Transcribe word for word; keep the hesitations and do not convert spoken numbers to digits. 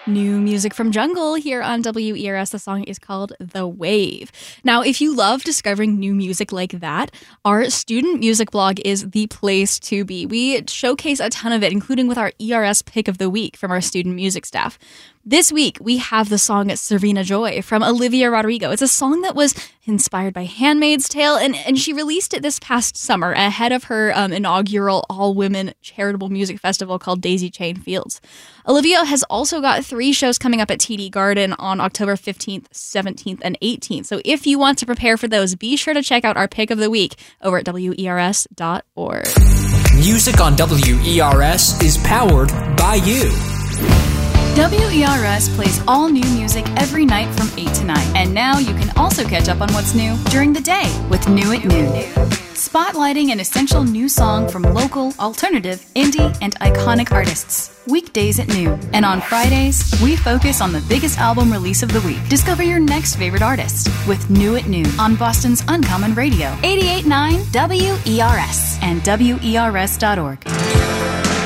New music from Jungle here on W E R S. The song is called The Wave. Now, if you love discovering new music like that, our student music blog is the place to be. We showcase a ton of it, including with our E R S pick of the week from our student music staff. This week, we have the song Serena Joy from Olivia Rodrigo. It's a song that was inspired by Handmaid's Tale, and, and she released it this past summer ahead of her um, inaugural all-women charitable music festival called Daisy Chain Fields. Olivia has also got three shows coming up at T D Garden on October fifteenth, seventeenth, and eighteenth. So if you want to prepare for those, be sure to check out our pick of the week over at W E R S dot org. Music on W E R S is powered by you. W E R S plays all new music every night from eight to nine. And now you can also catch up on what's new during the day with New at Noon. Spotlighting an essential new song from local, alternative, indie, and iconic artists. Weekdays at noon. And on Fridays, we focus on the biggest album release of the week. Discover your next favorite artist with New at Noon on Boston's Uncommon Radio. eighty-eight point nine W E R S and W E R S dot org.